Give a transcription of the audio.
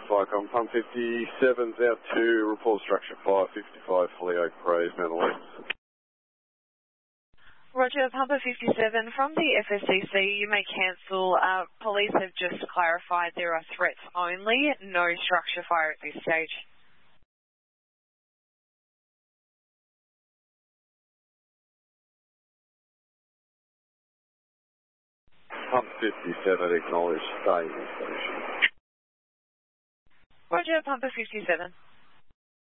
Flycom, Pump 57's out to report structure fire 55 Holyoke Praise, Mount West. Roger, Pumper 57 from the FSCC, you may cancel. Police have just clarified there are threats only, no structure fire at this stage. Pump 57 acknowledged, stay in station. Roger, Pumper 57.